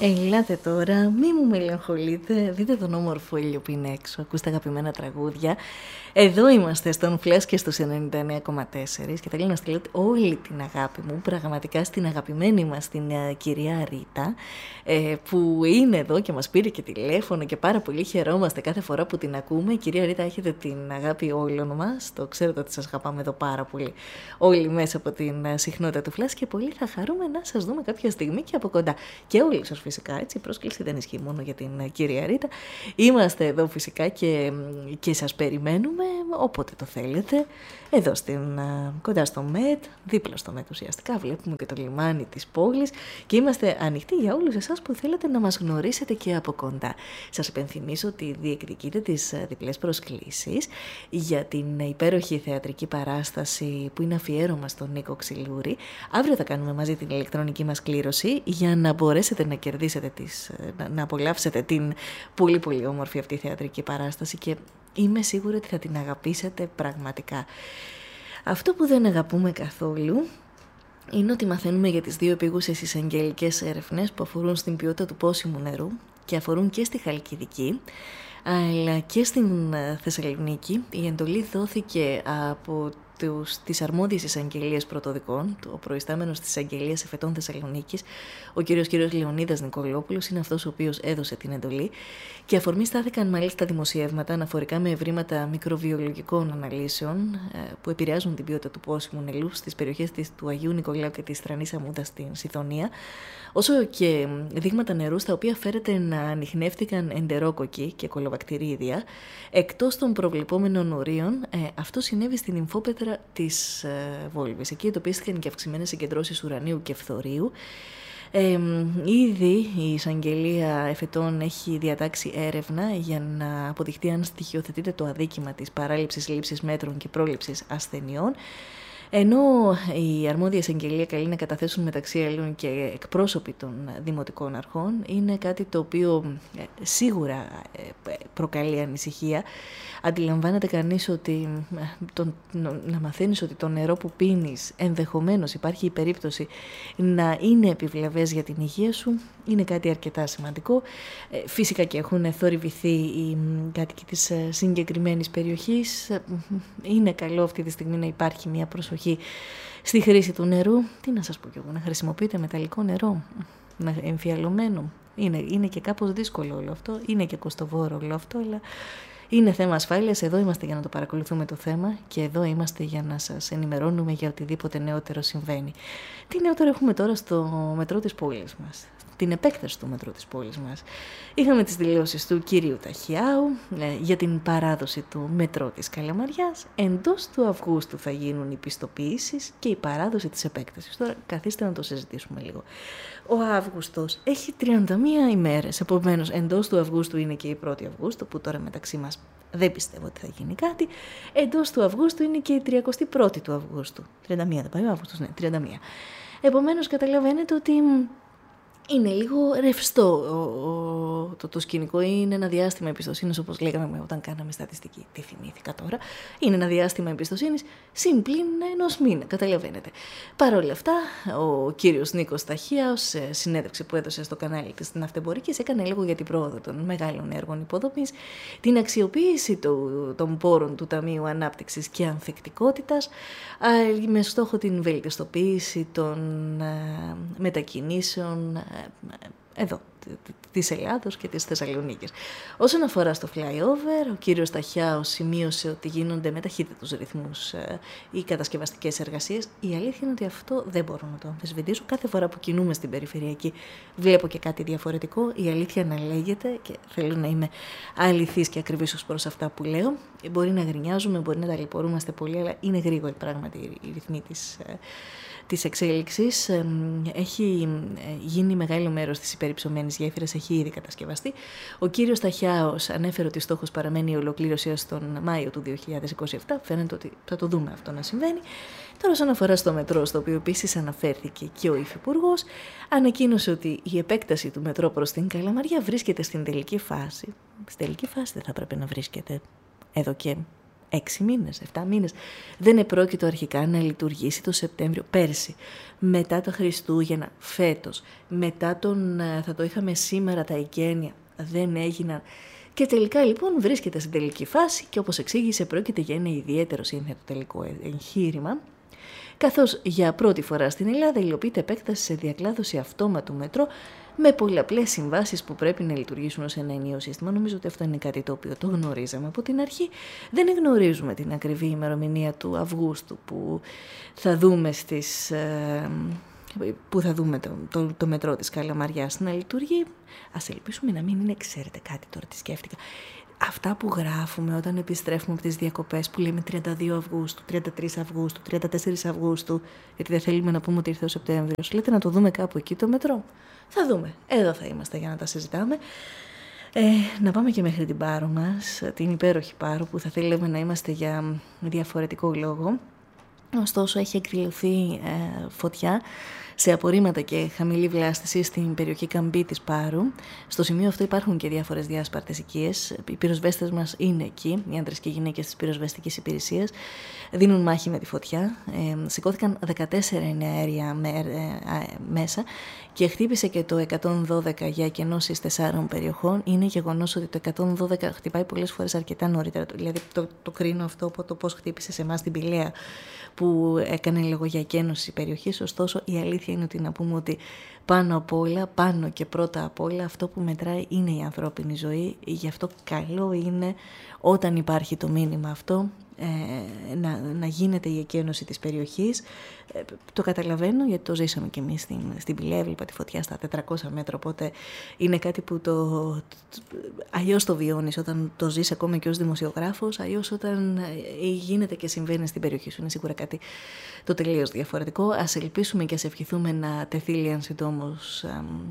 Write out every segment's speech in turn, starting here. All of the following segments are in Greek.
Ελάτε τώρα, μη μου μελαγχολείτε, δείτε τον όμορφο ήλιο που είναι έξω, ακούστε αγαπημένα τραγούδια. Εδώ είμαστε στον Flash και στους 99,4 και θέλω να στείλω όλη την αγάπη μου πραγματικά στην αγαπημένη μας την κυρία Ρίτα, που είναι εδώ και μας πήρε και τηλέφωνο και πάρα πολύ χαιρόμαστε κάθε φορά που την ακούμε. Κυρία Ρίτα, έχετε την αγάπη όλων μας, το ξέρετε ότι σας αγαπάμε εδώ πάρα πολύ όλοι μέσα από την συχνότητα του Flash και πολύ θα χαρούμε να σας δούμε κάποια στιγμή και από κοντά. Και όλοι σας φυσικά, έτσι, η πρόσκληση δεν ισχύει μόνο για την κυρία Ρίτα. Είμαστε εδώ φυσικά και σας περιμένουμε όποτε το θέλετε. Εδώ κοντά στο ΜΕΤ, δίπλα στο ΜΕΤ ουσιαστικά, βλέπουμε και το λιμάνι της πόλης και είμαστε ανοιχτοί για όλους εσάς που θέλετε να μας γνωρίσετε και από κοντά. Σας υπενθυμίσω ότι διεκδικείτε τις διπλές προσκλήσεις για την υπέροχη θεατρική παράσταση που είναι αφιέρωμα στον Νίκο Ξυλούρη. Αύριο θα κάνουμε μαζί την ηλεκτρονική μας κλήρωση για να μπορέσετε να κερδίσετε να απολαύσετε την πολύ πολύ όμορφη αυτή θεατρική παράσταση και είμαι σίγουρη ότι θα την αγαπήσετε πραγματικά. Αυτό που δεν αγαπούμε καθόλου είναι ότι μαθαίνουμε για τις δύο επίγουσες εισαγγελικές έρευνες που αφορούν στην ποιότητα του πόσιμου νερού και αφορούν και στη Χαλκιδική αλλά και στην Θεσσαλονίκη. Η εντολή δόθηκε από τις αρμόδιες εισαγγελίες πρωτοδικών, ο προϊστάμενος της εισαγγελίας εφετών Θεσσαλονίκης, ο κύριος Λεωνίδας Νικολόπουλος, είναι αυτός ο οποίος έδωσε την εντολή και αφορμή στάθηκαν μάλιστα δημοσιεύματα αναφορικά με ευρήματα μικροβιολογικών αναλύσεων που επηρεάζουν την ποιότητα του πόσιμου νερού στις περιοχές του Αγίου Νικολάου και της Τρανής Αμμούδας στην Σιδωνία, όσο και δείγματα νερού στα οποία φέρεται να ανιχνεύτηκαν εντερόκοκκι και κολοβακτηρίδια εκτός των προβλεπόμενων ορίων. Αυτό συνέβη στην Υμφόπετρα της Βόλβης. Εκεί εντοπίστηκαν και αυξημένες συγκεντρώσεις ουρανίου και φθορίου. Ήδη η εισαγγελία εφετών έχει διατάξει έρευνα για να αποδειχτεί αν στοιχειοθετείται το αδίκημα της παράληψης λήψης μέτρων και πρόληψης ασθενειών. Ενώ η αρμόδια εισαγγελία καλεί να καταθέσουν μεταξύ άλλων και εκπρόσωποι των δημοτικών αρχών, είναι κάτι το οποίο σίγουρα προκαλεί ανησυχία. Αντιλαμβάνεται κανείς ότι να μαθαίνεις ότι το νερό που πίνεις ενδεχομένως υπάρχει η περίπτωση να είναι επιβλαβές για την υγεία σου, είναι κάτι αρκετά σημαντικό. Φυσικά και έχουν θορυβηθεί οι κάτοικοι της συγκεκριμένης περιοχής. Είναι καλό αυτή τη στιγμή να υπάρχει μια προσοχή στη χρήση του νερού. Τι να σας πω κι εγώ, να χρησιμοποιείτε μεταλλικό νερό, εμφιαλωμένο. Είναι και κάπως δύσκολο όλο αυτό, είναι και κοστοβόρο όλο αυτό, αλλά είναι θέμα ασφάλειας. Εδώ είμαστε για να το παρακολουθούμε το θέμα και εδώ είμαστε για να σας ενημερώνουμε για οτιδήποτε νεότερο συμβαίνει. Τι νεότερο έχουμε τώρα στο μετρό της πόλης μας, την επέκταση του μετρό της πόλης μας. Είχαμε τις δηλώσεις του κυρίου Ταχιάου για την παράδοση του μετρό της Καλαμαριάς. Εντός του Αυγούστου θα γίνουν οι πιστοποιήσεις και η παράδοση της επέκτασης. Τώρα καθίστε να το συζητήσουμε λίγο. Ο Αύγουστος έχει 31 ημέρες, επομένως εντός του Αυγούστου είναι και η 1η Αυγούστου, που τώρα μεταξύ μας δεν πιστεύω ότι θα γίνει κάτι. Εντός του Αυγούστου είναι και η 31η του Αυγούστου. 31 δεν πάει ο Αύγουστος, ναι, 31. Επομένως καταλαβαίνετε ότι είναι λίγο ρευστό το σκηνικό. Είναι ένα διάστημα εμπιστοσύνης, όπως λέγαμε όταν κάναμε στατιστική. Τι θυμήθηκα τώρα. Είναι ένα διάστημα εμπιστοσύνης συμπλήν ενός μήνα, καταλαβαίνετε. Παρ' όλα αυτά, ο κύριος Νίκος Ταχιάος, σε συνέντευξη που έδωσε στο κανάλι της Ναυτεμπορικής, έκανε λίγο για την πρόοδο των μεγάλων έργων υποδομής, την αξιοποίηση των πόρων του Ταμείου Ανάπτυξης και Ανθεκτικότητας, με στόχο την βελτιστοποίηση των μετακινήσεων εδώ της Ελλάδος και της Θεσσαλονίκης. Όσον αφορά στο flyover, ο κύριος Ταχιάος σημείωσε ότι γίνονται με ταχύτητους ρυθμούς οι κατασκευαστικές εργασίες. Η αλήθεια είναι ότι αυτό δεν μπορώ να το αμφισβητήσω. Κάθε φορά που κινούμε στην περιφερειακή βλέπω και κάτι διαφορετικό. Η αλήθεια να λέγεται και θέλω να είμαι αληθής και ακριβής ως προς αυτά που λέω. Μπορεί να γρινιάζουμε, μπορεί να ταλαιπωρούμαστε πολύ, αλλά είναι γρήγορη πράγματι η ρυθμή της εξέλιξης. Έχει γίνει μεγάλο μέρος της υπερυψωμένης γέφυρας, έχει ήδη κατασκευαστεί. Ο κύριος Ταχιάος ανέφερε ότι στόχος παραμένει η ολοκλήρωση τον Μάιο του 2027. Φαίνεται ότι θα το δούμε αυτό να συμβαίνει. Τώρα, όσον αφορά στο μετρό, στο οποίο επίσης αναφέρθηκε και ο Υφυπουργός, ανακοίνωσε ότι η επέκταση του μετρό προς την Καλαμαριά βρίσκεται στην τελική φάση. Στην τελική φάση δεν θα πρέπει να βρίσκεται εδώ και 6 μήνες, 7 μήνες. Δεν επρόκειτο αρχικά να λειτουργήσει το Σεπτέμβριο πέρσι, μετά τα Χριστούγεννα φέτος, μετά θα το είχαμε σήμερα τα εγγένεια, δεν έγιναν. Και τελικά λοιπόν βρίσκεται στην τελική φάση και όπως εξήγησε πρόκειται για ένα ιδιαίτερο σύνθετο τελικό εγχείρημα, καθώς για πρώτη φορά στην Ελλάδα υλοποιείται επέκταση σε διακλάδωση αυτόματου μετρό με πολλαπλές συμβάσεις που πρέπει να λειτουργήσουν ως ένα ενιαίο σύστημα. Νομίζω ότι αυτό είναι κάτι το οποίο το γνωρίζαμε από την αρχή. Δεν γνωρίζουμε την ακριβή ημερομηνία του Αυγούστου που θα δούμε το μετρό της Καλαμαριάς να λειτουργεί. Ας ελπίσουμε να μην είναι, ξέρετε κάτι τώρα τι σκέφτηκα. Αυτά που γράφουμε όταν επιστρέφουμε από τις διακοπές που λέμε 32 Αυγούστου, 33 Αυγούστου, 34 Αυγούστου, γιατί δεν θέλουμε να πούμε ότι ήρθε ο Σεπτέμβριος. Λέτε να το δούμε κάπου εκεί το μετρό. Θα δούμε. Εδώ θα είμαστε για να τα συζητάμε. Να πάμε και μέχρι την Πάρο μας, την υπέροχη Πάρο που θα θέλαμε να είμαστε για διαφορετικό λόγο. Ωστόσο έχει εκδηλωθεί φωτιά σε απορρίμματα και χαμηλή βλάστηση στην περιοχή Καμπή της Πάρου. Στο σημείο αυτό υπάρχουν και διάφορες διάσπαρτες οικίες. Οι πυροσβέστες μας είναι εκεί, οι άντρες και οι γυναίκες της πυροσβεστικής υπηρεσίας. Δίνουν μάχη με τη φωτιά. Σηκώθηκαν 14 εναέρια μέσα και χτύπησε και το 112 για εκενώσεις 4 περιοχών. Είναι γεγονός ότι το 112 χτυπάει πολλές φορές αρκετά νωρίτερα. Δηλαδή το κρίνω αυτό από το πώς χτύπησε σε εμάς την Πηλαία που έκανε λόγο για εκένωση περιοχής. Ωστόσο η αλήθεια είναι ότι να πούμε ότι πάνω απ' όλα, πάνω και πρώτα απ' όλα, αυτό που μετράει είναι η ανθρώπινη ζωή. Γι' αυτό καλό είναι όταν υπάρχει το μήνυμα αυτό να γίνεται η εκένωση της περιοχής. Το καταλαβαίνω γιατί το ζήσαμε κι εμείς στην Πηλαία, έβλεπα τη φωτιά στα 400 μέτρα, οπότε είναι κάτι που αλλιώς το βιώνεις όταν το ζεις ακόμα και ως δημοσιογράφος, αλλιώς όταν γίνεται και συμβαίνει στην περιοχή σου. Είναι σίγουρα κάτι το τελείως διαφορετικό. Ας ελπίσουμε και ας ευχηθούμε να τεθεί λίαν συντόμως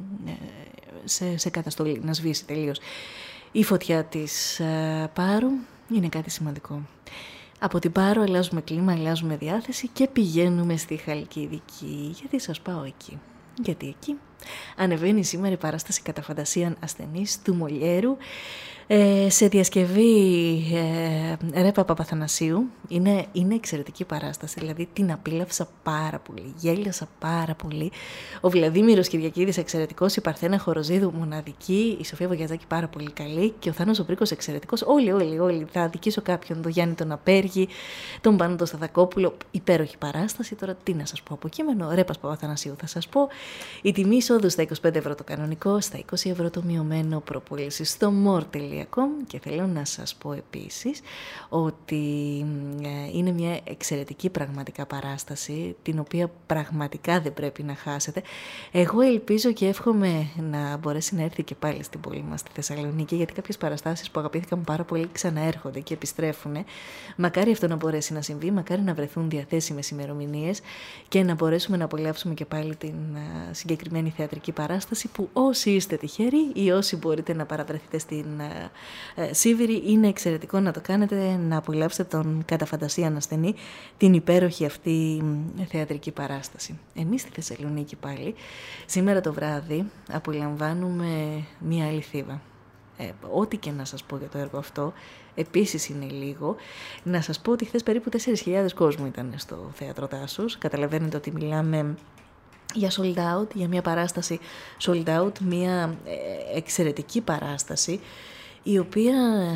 σε καταστολή, να σβήσει τελείως η φωτιά της Πάρου. Είναι κάτι σημαντικό. Από την Πάρο αλλάζουμε κλίμα, αλλάζουμε διάθεση και πηγαίνουμε στη Χαλκιδική. Γιατί σας πάω εκεί? Γιατί εκεί ανεβαίνει σήμερα η παράσταση κατά φαντασίαν ασθενής του Μολιέρου σε διασκευή Ρέπα Παπαθανασίου. Είναι εξαιρετική παράσταση, δηλαδή την απίλαυσα πάρα πολύ, γέλιασα πάρα πολύ. Ο Βλαδίμηρος Κυριακίδης εξαιρετικός, η Παρθένα Χοροζίδου μοναδική, η Σοφία Βογιατζάκη πάρα πολύ καλή και ο Θάνος ο Πρίκος εξαιρετικός. Όλοι. Θα αδικήσω κάποιον, τον Γιάννη τον Απέργη, τον Πάνο τον Σταθακόπουλο. Υπέροχη παράσταση. Τώρα τι να σας πω από κείμενο, Ρέπας Παπαθανασίου θα σας πω. Η τιμή εισόδου στα 25 ευρώ το κανονικό, στα 20 ευρώ το μειωμένο, προπόληση στο more.com. Και θέλω να σας πω επίσης ότι είναι μια εξαιρετική πραγματικά παράσταση, την οποία πραγματικά δεν πρέπει να χάσετε. Εγώ ελπίζω και εύχομαι να μπορέσει να έρθει και πάλι στην πόλη μας, στη Θεσσαλονίκη, γιατί κάποιες παραστάσεις που αγαπήθηκαν πάρα πολύ ξαναέρχονται και επιστρέφουν. Μακάρι αυτό να μπορέσει να συμβεί, μακάρι να βρεθούν διαθέσιμες ημερομηνίες και να μπορέσουμε να απολαύσουμε και πάλι την συγκεκριμένη θεατρική παράσταση, που όσοι είστε τυχεροί ή όσοι μπορείτε να παραβρεθείτε στην Σίβηρη, είναι εξαιρετικό να το κάνετε, να απολαύσετε τον κατά φαντασίαν ασθενή, την υπέροχη αυτή θεατρική παράσταση. Εμείς στη Θεσσαλονίκη πάλι σήμερα το βράδυ απολαμβάνουμε μία άλλη θύβα. Ό,τι και να σας πω για το έργο αυτό επίσης είναι λίγο. Να σας πω ότι χθες περίπου 4.000 κόσμο ήταν στο Θέατρο Τάσος. Καταλαβαίνετε ότι μιλάμε για sold out, για μια παράσταση sold out, μια εξαιρετική παράσταση, η οποία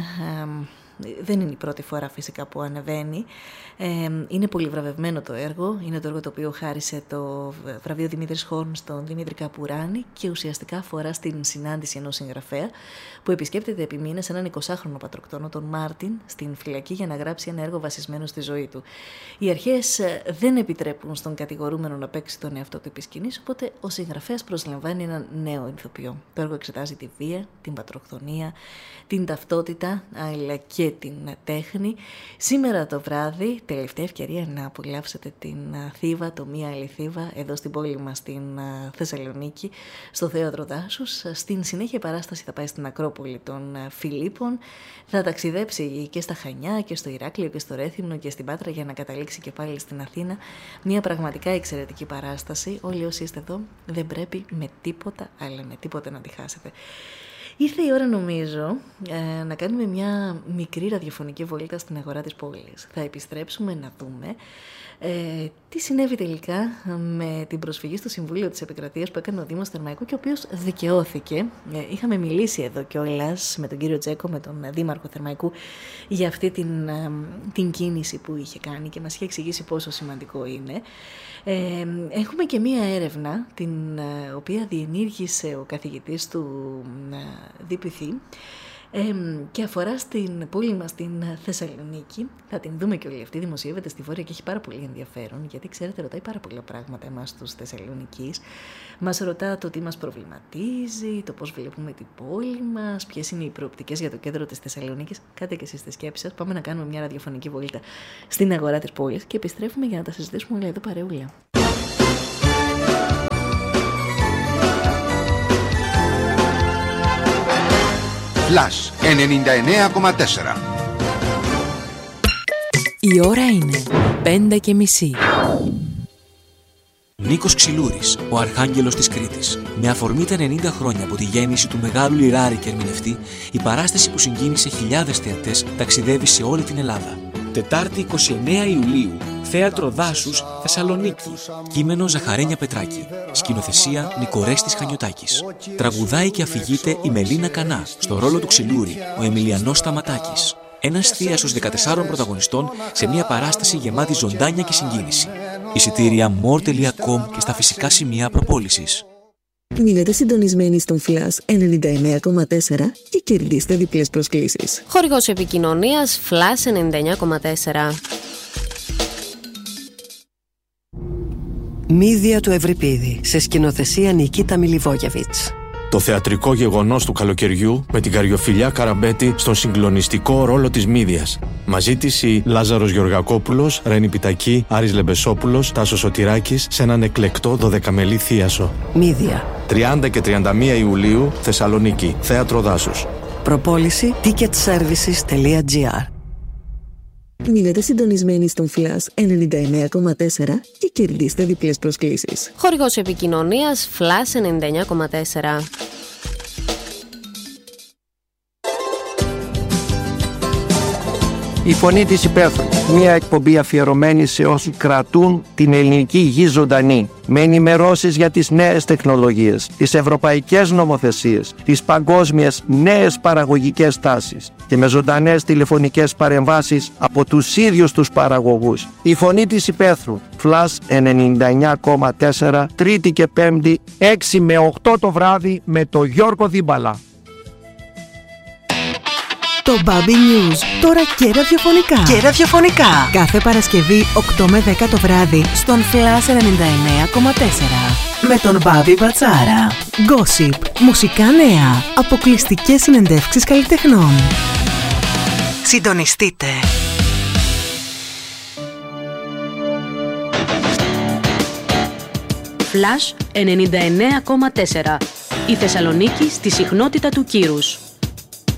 δεν είναι η πρώτη φορά φυσικά που ανεβαίνει. Είναι πολύ βραβευμένο το έργο. Είναι το έργο το οποίο χάρισε το βραβείο Δημήτρης Χόρν στον Δημήτρη Καπουράνη και ουσιαστικά αφορά στην συνάντηση ενός συγγραφέα που επισκέπτεται επί μήνες έναν 20χρονο πατροκτόνο, τον Μάρτιν, στην φυλακή για να γράψει ένα έργο βασισμένο στη ζωή του. Οι αρχές δεν επιτρέπουν στον κατηγορούμενο να παίξει τον εαυτό του επί σκηνής, οπότε ο συγγραφέας προσλαμβάνει έναν νέο ηθοποιό. Το έργο εξετάζει τη βία, την πατροκτονία, την ταυτότητα αλλά και την τέχνη. Σήμερα το βράδυ, τελευταία ευκαιρία να απολαύσετε την θύβα, το μία άλλη θύβα, εδώ στην πόλη μας, στην Θεσσαλονίκη, στο Θέατρο Τάσος. Στην συνέχεια η παράσταση θα πάει στην Ακρόπολη των Φιλίππων, θα ταξιδέψει και στα Χανιά και στο Ηράκλειο και στο Ρέθυμνο και στην Πάτρα για να καταλήξει και πάλι στην Αθήνα. Μια πραγματικά εξαιρετική παράσταση. Όλοι όσοι είστε εδώ δεν πρέπει με τίποτα, αλλά με τίποτα να τη χάσετε. Ήρθε η ώρα, νομίζω, να κάνουμε μια μικρή ραδιοφωνική βόλτα στην αγορά της πόλης. Θα επιστρέψουμε να δούμε τι συνέβη τελικά με την προσφυγή στο Συμβούλιο της Επικρατείας που έκανε ο Δήμος Θερμαϊκού και ο οποίος δικαιώθηκε. Είχαμε μιλήσει εδώ κιόλας με τον κύριο Τζέκο, με τον Δήμαρχο Θερμαϊκού, για αυτή την κίνηση που είχε κάνει και μας είχε εξηγήσει πόσο σημαντικό είναι. Έχουμε και μία έρευνα, την οποία διενήργησε ο καθηγητής του ΔΠΘ, και αφορά στην πόλη μας, την Θεσσαλονίκη. Θα την δούμε και όλη αυτή, δημοσιεύεται στη Βόρεια και έχει πάρα πολύ ενδιαφέρον, γιατί ξέρετε, ρωτάει πάρα πολλά πράγματα εμάς τους Θεσσαλονικείς. Μας ρωτά το τι μας προβληματίζει, το πώς βλέπουμε την πόλη μας, ποιες είναι οι προοπτικές για το κέντρο της Θεσσαλονίκης. Κάντε και εσείς τις σκέψεις σας. Πάμε να κάνουμε μια ραδιοφωνική βόλτα στην αγορά της πόλης και επιστρέφουμε για να τα συζητήσουμε όλα εδώ παρεούλα. Flash 99,4. Η ώρα είναι 5:30. Νίκος Ξυλούρης, ο Αρχάγγελος της Κρήτης. Με αφορμή τα 90 χρόνια από τη γέννηση του μεγάλου λιράρη και ερμηνευτή, η παράσταση που συγκίνησε χιλιάδες θεατές ταξιδεύει σε όλη την Ελλάδα. Τετάρτη 29 Ιουλίου, Θέατρο Δάσους, Θεσσαλονίκη. Κείμενο Ζαχαρένια Πετράκη. Σκηνοθεσία Νικορέστης Χανιωτάκης. Τραγουδάει και αφηγείται η Μελίνα Κανά. Στο ρόλο του Ξυλούρη, ο Εμιλιανός Σταματάκης. Ένας θίασος 14 πρωταγωνιστών σε μια παράσταση γεμάτη ζωντάνια και συγκίνηση. Εισιτήρια more.com και στα φυσικά σημεία προπόλησης. Μείνετε συντονισμένοι στον Flash 99,4 και κερδίστε διπλές προσκλήσεις. Χορηγός επικοινωνίας Flash 99,4. Μύδια του Ευρυπίδη, σε σκηνοθεσία Νικίτα Μιλιβόγεβιτς. Το θεατρικό γεγονός του καλοκαιριού με την Καριοφιλιά Καραμπέτη στον συγκλονιστικό ρόλο της Μύδιας. Μαζί της η Λάζαρος Γεωργακόπουλος, Ρένη Πιτακή, Άρης Λεμπεσόπουλος, Τάσος Σωτηράκης σε έναν εκλεκτό 12μελή θίασο. Μύδια. 30 και 31 Ιουλίου, Θεσσαλονίκη, Θέατρο Δάσους. Προπόληση ticketservices.gr. Μείνετε συντονισμένοι στον Flash 99,4 και κερδίστε διπλές προσκλήσεις. Χορηγός επικοινωνίας Flash 99,4. Η Φωνή της Υπαίθρου. Μια εκπομπή αφιερωμένη σε όσους κρατούν την ελληνική γη ζωντανή. Με ενημερώσεις για τις νέες τεχνολογίες, τις ευρωπαϊκές νομοθεσίες, τις παγκόσμιες νέες παραγωγικές τάσεις και με ζωντανές τηλεφωνικές παρεμβάσεις από τους ίδιους τους παραγωγούς. Η Φωνή της Υπαίθρου. Flash 99,4, Τρίτη και Πέμπτη, 6 με 8 το βράδυ με το Γιώργο Δίμπαλα. Το Baby News, τώρα και ραδιοφωνικά. Κάθε Παρασκευή 8 με 10 το βράδυ στον Flash 99,4. Με τον Μπάμπη Μπατσάρα. Gossip, μουσικά νέα, αποκλειστικές συνεντεύξεις καλλιτεχνών. Συντονιστείτε. Flash 99,4. Η Θεσσαλονίκη στη συχνότητα του κύρους.